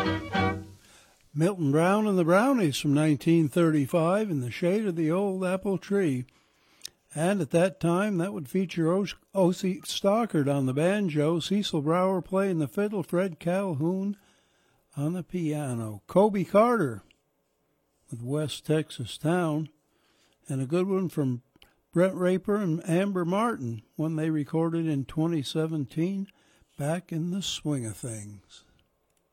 Milton Brown and the Brownies from 1935, In the Shade of the Old Apple Tree. And at that time, that would feature O.C. Stockard on the banjo, Cecil Brower playing the fiddle, Fred Calhoun on the piano. Kobe Carter with West Texas Town, and a good one from Brent Raper and Amber Martin, one they recorded in 2017, Back in the Swing of Things.